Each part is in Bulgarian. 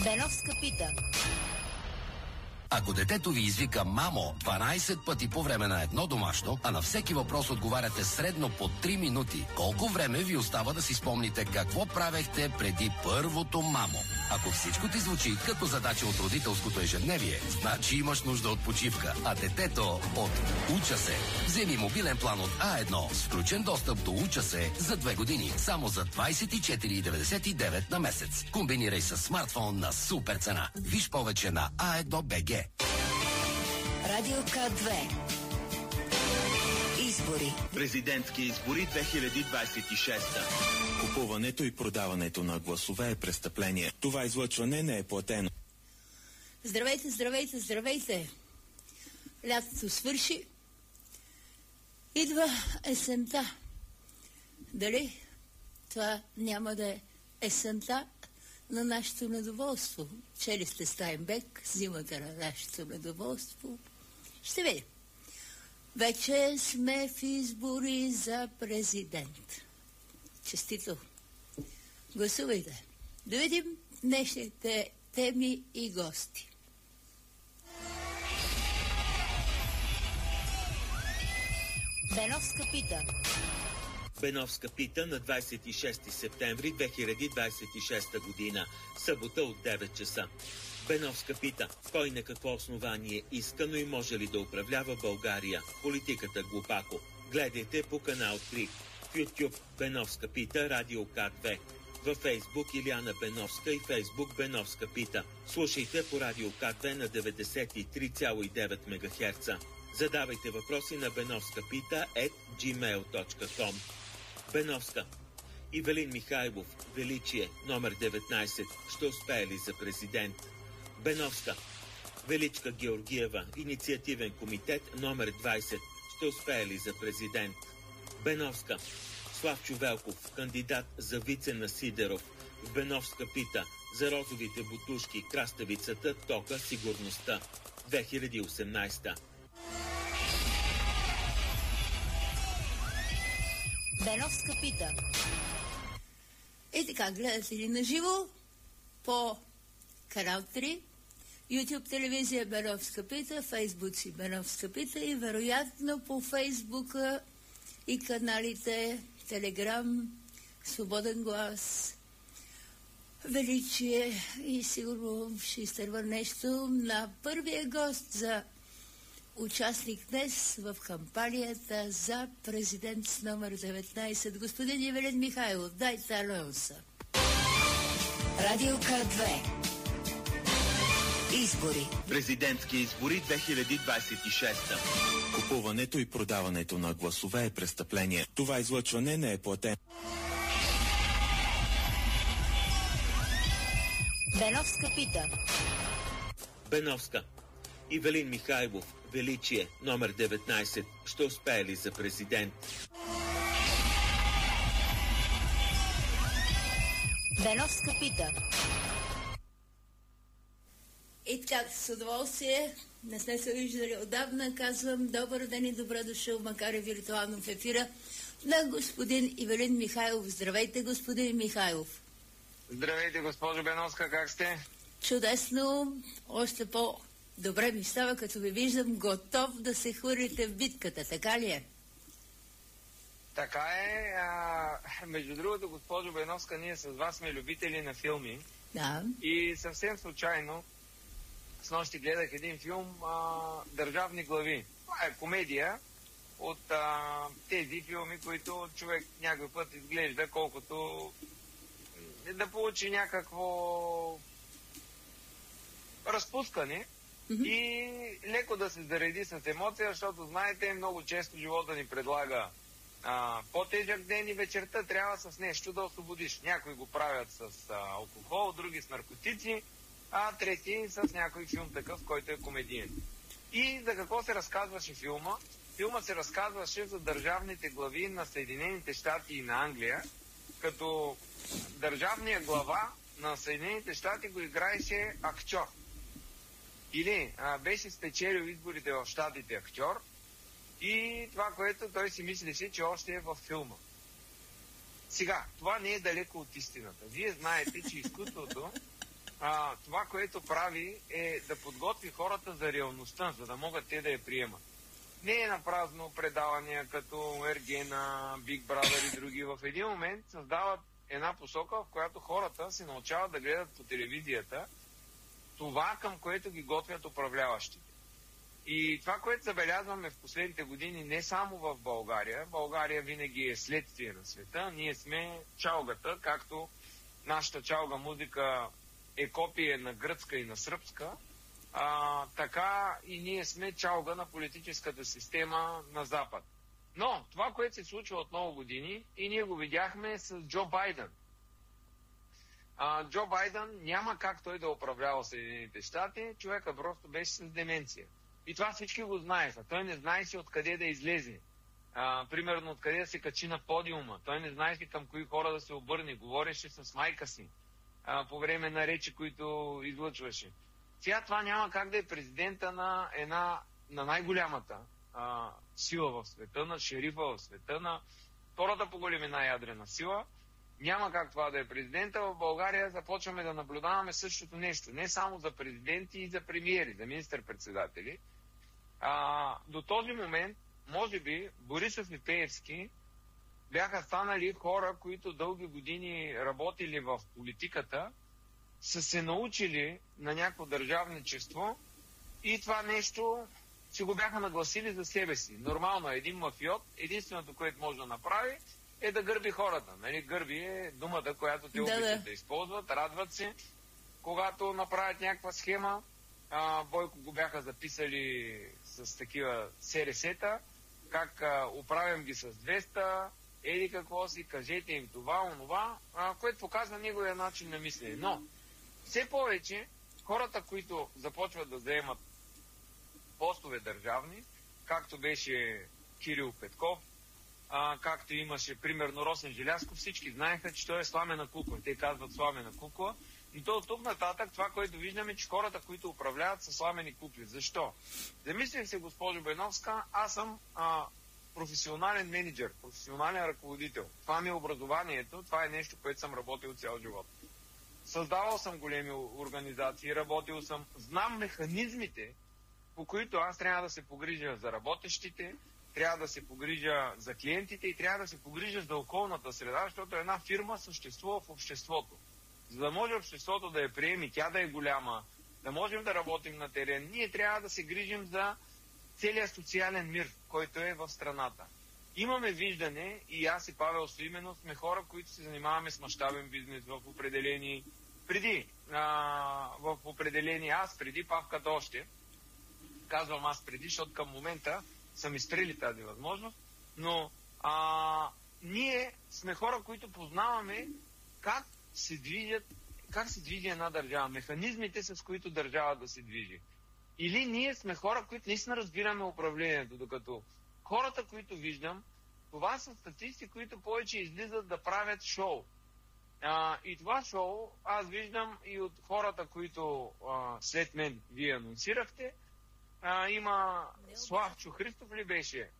Беновска пита. Ако детето ви извика мамо 12 пъти по време на едно домашно, а на всеки въпрос отговаряте средно по 3 минути, колко време ви остава да си спомните какво правехте преди първото мамо? Ако всичко ти звучи като задача от родителското ежедневие, значи имаш нужда от почивка, а детето от Уча се. Вземи мобилен план от А1 с включен достъп до Уча се за 2 години, само за 24,99 на месец. Комбинирай с смартфон на супер цена. Виж повече на A1BG. Радио К2. Избори. Президентски избори 2026. Купуването и продаването на гласове е престъпление. Това излъчване не е платено. Здравейте, здравейте, здравейте! Лятото свърши. Идва есента. Дали това няма да е есента на нашето недоволство? Чели сте Стайнбек, зимата на нашето недоволство. Ще видим. Вече сме в избори за президент. Честито! Гласувайте. Да видим днешните теми и гости. Беновска пита. Беновска пита на 26 септември 2026 година, събота от 9 часа. Беновска пита: кой на какво основание иска, но и може ли да управлява България? Политиката глупако. Гледайте по канал 3. В YouTube Беновска пита, Радио К2. Във Фейсбук Илияна Беновска и Фейсбук Беновска пита. Слушайте по Радио К2 на 93,9 МГц. Задавайте въпроси на Беновска пита @gmail.com. Беновска. Ивелин Михайлов, Величие, номер 19. Ще успее ли за президент? Беновска. Величка Георгиева, Инициативен комитет, номер 20. Ще успее ли за президент? Беновска. Славчо Велков, кандидат за вице на Сидеров. В Беновска пита: за розовите бутушки, краставицата, тока, сигурността. 2018. Беновска пита. И така, гледате ли на живо по канал 3, YouTube телевизия Беновска пита, Фейсбук си Беновска пита и вероятно по Фейсбука и каналите Телеграм, Свободен глас, Величие и сигурно ще изтърва нещо на първия гост за участник днес в кампанията за президент с номер 19. Господин Ивелин Михайлов, дайте анонса. Радио К2. Избори. Президентски избори 2026. Купуването и продаването на гласове е престъпление. Това излъчване не е платено. Беновска пита. Беновска. Ивелин Михайлов, Величие, номер 19. Ще успее ли за президент? Беновска пита. И така, с удоволствие, не сме се виждали отдавна, казвам добър ден и добре дошъл, макар и виртуално в ефира, на господин Ивелин Михайлов. Здравейте, господин Михайлов. Здравейте, госпожо Беновска, как сте? Чудесно, още по-добре ми става, като ви виждам готов да се хвърлите в битката, така ли е? Така е. Между другото, госпожо Беновска, ние с вас сме любители на филми. Да. И съвсем случайно снощи гледах един филм "Държавни глави". Това е комедия от тези филми, които човек някой път изглежда колкото да получи някакво разпускане и леко да се зареди с емоция, защото знаете, много често живота ни предлага по-тежък ден и вечерта трябва с нещо да освободиш. Някои го правят с алкохол, други с наркотици, а трети с някой филм такъв, който е комедиен. И за какво се разказваше филма? Филма се разказваше за държавните глави на Съединените щати и на Англия, като държавният глава на Съединените щати го играеше актьор. Или беше спечелил изборите в щатите актьор и това, което той си мислеше, че още е във филма. Сега, това не е далеко от истината. Вие знаете, че изкуството това, което прави, е да подготви хората за реалността, за да могат те да я приемат. Не е напразно предавания като Ергена, Big Brother и други. В един момент създават една посока, в която хората се научават да гледат по телевизията това, към което ги готвят управляващите. И това, което забелязваме в последните години, не само в България, България винаги е следствие на света, ние сме чалгата, както нашата чалга музика е копие на гръцка и на сръбска, така и ние сме чалга на политическата система на Запад. Но това, което се случва от много години, и ние го видяхме с Джо Байден. Джо Байден няма как той да управлява Съединените щати, човека просто беше с деменция. И това всички го знаеха. Той не знаеше откъде да излезе. Примерно откъде да се качи на подиума. Той не знаеше към кои хора да се обърне. Говореше с майка си по време на речи, които излъчваше. Сега това няма как да е президента на най-голямата сила в света, на шерифа в света, на втората по големина ядрена сила. Няма как това да е президента. В България започваме да наблюдаваме същото нещо. Не само за президенти и за премиери, за министър-председатели. До този момент, може би, Борисов и Пеевски бяха станали хора, които дълги години работили в политиката, са се научили на някакво държавничество и това нещо си го бяха нагласили за себе си. Нормално е един мафиот, единственото, което може да направи, е да гърби хората. Нали? Гърби е думата, която те обичат да използват, радват се, когато направят някаква схема. Бойко го бяха записали с такива СРС-та, как управям ги с 200, еди какво си, кажете им това, онова, което показва неговия начин на мислене. Но все повече хората, които започват да заемат постове държавни, както беше Кирил Петков, както имаше, примерно, Росен Желязков, всички знаеха, че той е сламена кукла. Те казват сламена кукла. И то от тук нататък това, което виждаме, че хората, които управляват, са сламени кукли. Защо? Замислих се, госпожо Беновска, аз съм професионален менеджер, професионален ръководител. Това ми е образованието, това е нещо, което съм работил цял живот. Създавал съм големи организации, работил съм, знам механизмите, по които аз трябва да се погрижа за работещите, трябва да се погрижа за клиентите и трябва да се погрижа за околната среда, защото една фирма съществува в обществото. За да може обществото да я приеме, тя да е голяма, да можем да работим на терен, ние трябва да се грижим за целият социален мир, който е в страната. Имаме виждане, и аз и Павел Стоименно сме хора, които се занимаваме с мащабен бизнес в определени... преди Павката още. Казвам аз преди, защото към момента са ми стрели тази възможност, но ние сме хора, които познаваме как се движи една държава, механизмите, с които държава да се движи. Или ние сме хора, които наистина разбираме управлението, докато хората, които виждам, това са статисти, които повече излизат да правят шоу. И това шоу аз виждам и от хората, които след мен вие анонсирахте. Има Славчо Христов ли беше?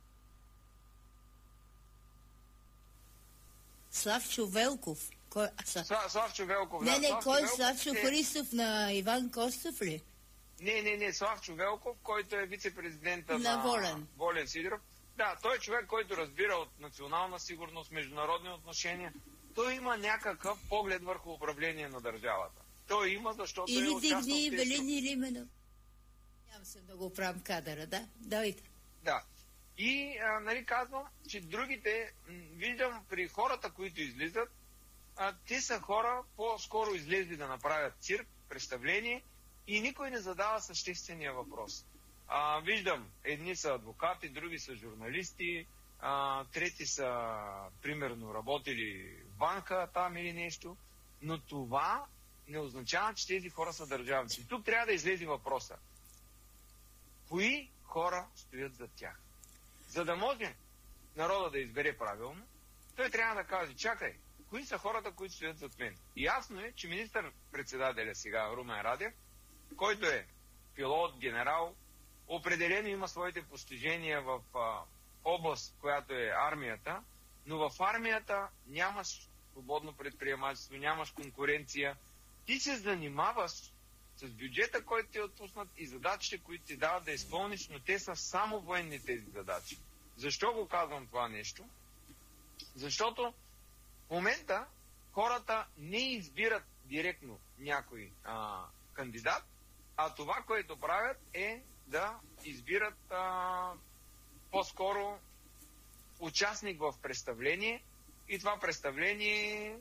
Славчо Велков. Славчо Велков, да. Кой Славчо Христов на Иван Костов ли? Не, Славчо Велков, който е вице-президента на Волен Сидоров. Да, той е човек, който разбира от национална сигурност, международни отношения. Той има някакъв поглед върху управление на държавата. Той има, защото или Дигни, Велин, или именно. Нямам се да го правим кадъра, да? Давайте. Да. И, казвам, че другите, виждам при хората, които излизат, те са хора по-скоро излезли да направят цирк, представление и никой не задава съществения въпрос. Виждам, едни са адвокати, други са журналисти, трети са, примерно, работили в банка там или нещо, но това не означава, че тези хора са държавници. Тук трябва да излезе въпроса. Кои хора стоят зад тях? За да може народа да избере правилно, той трябва да каже, чакай, кои са хората, които стоят зад мен? И ясно е, че министър-председателя сега, Румен Радев, който е пилот, генерал, определено има своите постижения в област, която е армията, но в армията нямаш свободно предприемачество, нямаш конкуренция. ти се занимаваш с бюджета, който ти е отпуснат и задачите, които ти дават да изпълниш, но те са само военни тези задачи. Защо го казвам това нещо? Защото в момента хората не избират директно някой кандидат, а това, което правят е да избират по-скоро участник в представление и това представление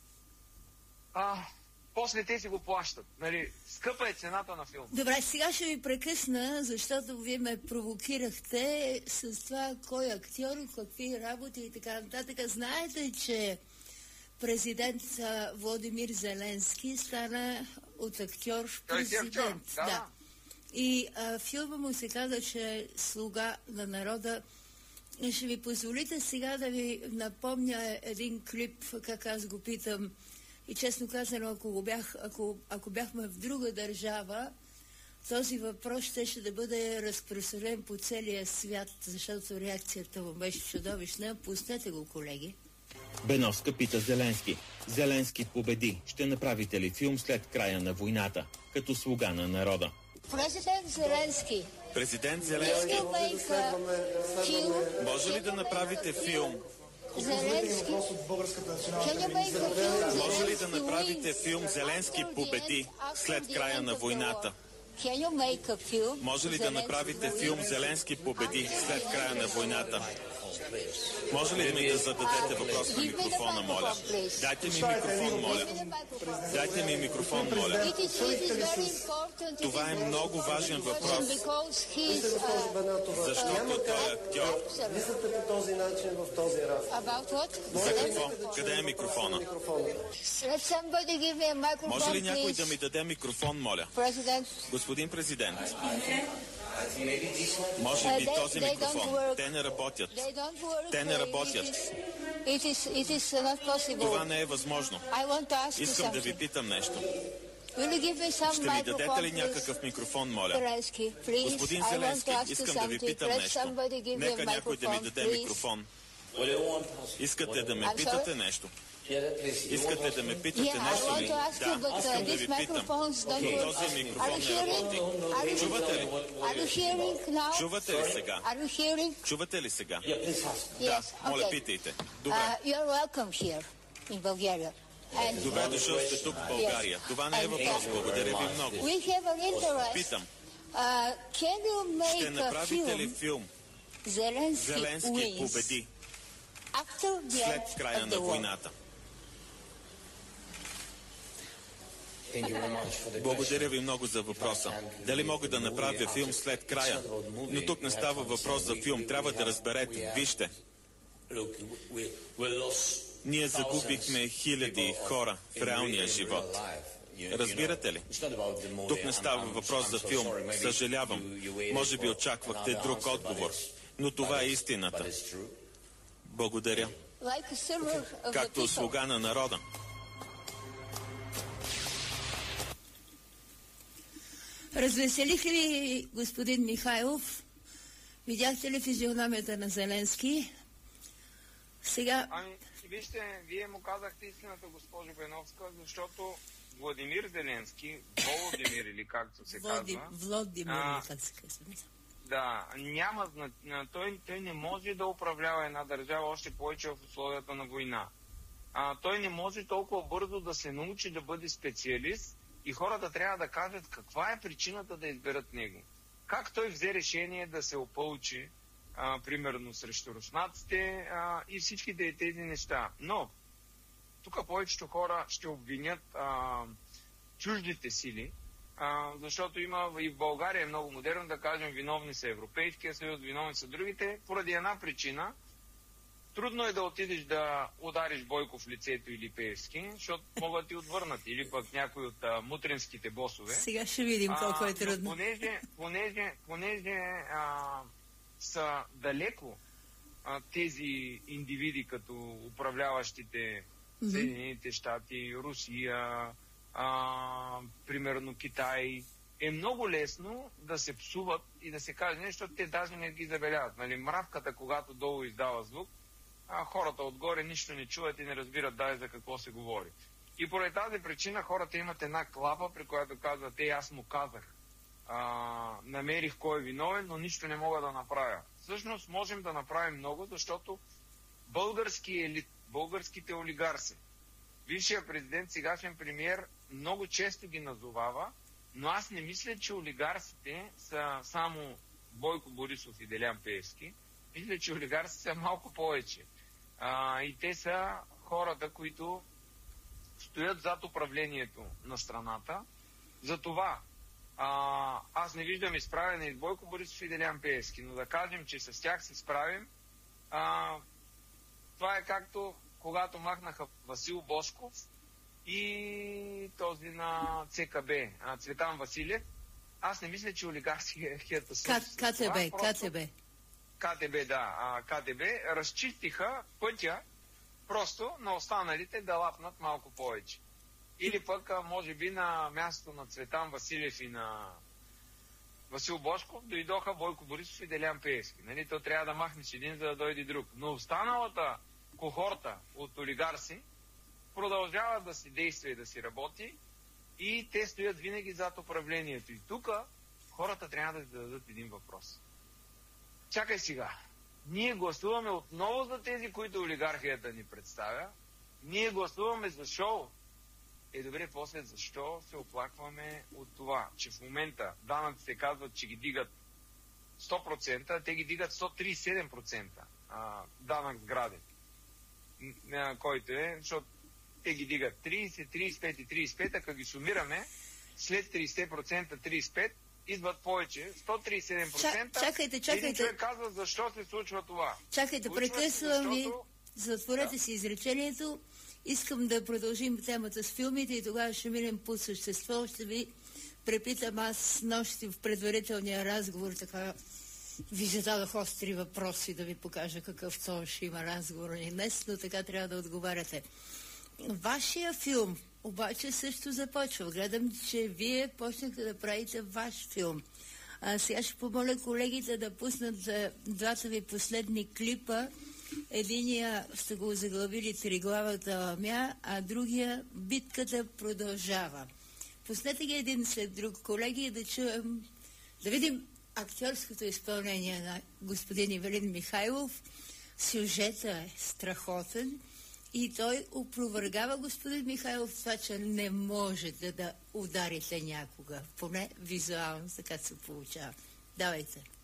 после те си го плащат. Нали? Скъпа е цената на филм. Добре, сега ще ви прекъсна, защото вие ме провокирахте с това кой актьор, какви работи и така нататък. Знаете, че президент Владимир Зеленски стана от актьор президент. Да. И филма му се каза, че е слуга на народа. И ще ви позволите сега да ви напомня един клип, как аз го питам. И честно казано, ако бяхме в друга държава, този въпрос ще да бъде разпространен по целия свят, защото реакцията му беше чудовищна. Пуснете го, колеги. Беновска пита Зеленски. Зеленски победи. Ще направите ли филм след края на войната, като слуга на народа? Президент Зеленски. Президент Зеленски. Може ли да направите филм? Зеленски. Може ли да направите филм Зеленски победи след края на войната? Може ли да направите филм Зеленски победи след края на войната? Може ли ми да зададете въпрос на микрофона, моля? Дайте ми микрофон, моля. Дайте ми микрофон, моля. Това е много важен въпрос. Защото той е актьор. Мислите по този начин в този разговор. За какво? Къде е микрофона? Може ли някой да ми даде микрофон, моля? Господин президент. Може би този микрофон. Те не работят. Те не работят. Това не е възможно. Искам да ви питам нещо. Ще ми дадете ли някакъв микрофон, моля? Господин Зеленски, искам да ви питам нещо. Нека някой да ми даде микрофон. Искате да ме питате нещо? Искате да ме питате нещо ли? Да, искам да ви питам. Този микрофон не работи. Чувате ли? Чувате ли сега? Чувате ли сега? Да, моля, питайте. Добре. Добре дошъл сте тук в България. Това не е въпрос. Благодаря ви много. Питам. Ще направите ли филм Зеленски победи след края на войната? Благодаря ви много за въпроса. Дали мога да направя филм след края? Но тук не става въпрос за филм. Трябва да разберете. Вижте. Ние загубихме хиляди хора в реалния живот. Разбирате ли? Тук не става въпрос за филм. Съжалявам. Може би очаквахте друг отговор. Но това е истината. Благодаря. Както слуга на народа. Развеселих ли господин Михайлов? Видяхте ли физиономията на Зеленски? Сега... Вижте, вие му казахте истината, госпожо Беновска, защото Владимир Зеленски, Володимир или както се казва... Владимир, как се казва. Да, няма... Той не може да управлява една държава, още повече в условията на война. Той не може толкова бързо да се научи да бъде специалист и хората трябва да кажат каква е причината да изберат него. Как той взе решение да се опълчи, примерно, срещу руснаците и всичките тези неща. Но, тук повечето хора ще обвинят чуждите сили, защото има и в България е много модерно да кажем виновни са Европейския съюз, виновни са другите, поради една причина. Трудно е да отидеш да удариш Бойко в лицето или Пеевски, защото могат да ти отвърнат. Или пък някой от мутринските босове. Сега ще видим колко е трудно. Понеже са далеко тези индивиди, като управляващите Съединените щати, Русия, примерно Китай, е много лесно да се псуват и да се каже нещо, защото те даже не ги забеляват. Нали, мравката, когато долу издава звук, хората отгоре нищо не чуват и не разбират даже за какво се говори. И поради тази причина хората имат една клапа, при която казват, аз му казах, намерих кой е виновен, но нищо не мога да направя. Всъщност можем да направим много, защото български елит, българските олигарси, бившия президент, сегашен премиер, много често ги назовава, но аз не мисля, че олигарсите са само Бойко Борисов и Делян Пеевски. Мисля, че олигарсите са малко повече. И те са хората, които стоят зад управлението на страната. Затова аз не виждам изправяне и Бойко Борисов и Делян Пеевски, но да кажем, че с тях се справим. Това е както когато махнаха Васил Божков и този на ЦКБ, Цветан Василев. Аз не мисля, че олигархията КТБ разчистиха пътя просто на останалите да лапнат малко повече. Или пък, може би, на мястото на Цветан Василев и на Васил Божков дойдоха Бойко Борисов и Делян Пеевски. Нали? То трябва да махнеш един, за да дойде друг. Но останалата кохорта от олигарси продължава да си действа и да си работи и те стоят винаги зад управлението. И тук хората трябва да зададат един въпрос. Чакай сега. Ние гласуваме отново за тези, които олигархията ни представя. Ние гласуваме за шоу. Добре, после защо се оплакваме от това, че в момента данъците казват, че ги дигат 100%, а те ги дигат 137% данък сгради, който е, защото те ги дигат 30, 35 и 35, ако ги сумираме, след 30%, 35%, идват повече, 137%. Чакайте. Един човек казва, защо се случва това. Чакайте, прекъсвам ви, затворете си изречението. Искам да продължим темата с филмите и тогава ще минем по същество. Ще ви препитам, аз нощи в предварителния разговор така ви зададох остри въпроси да ви покажа какъв тон ще има разговор и днес, но така трябва да отговаряте. Вашия филм обаче също започва. Гледам, че вие почнахте да правите ваш филм. Сега ще помоля колегите да пуснат двата ви последни клипа. Единия сте го заглавили Триглавата ламя, а другия Битката продължава. Пуснете ги един след друг, колеги, и да чуем, да видим актьорското изпълнение на господин Ивелин Михайлов. Сюжета е страхотен и той опровергава господин Михайлов това, че не можете да ударите някога. Поне визуално така се получава. Давайте.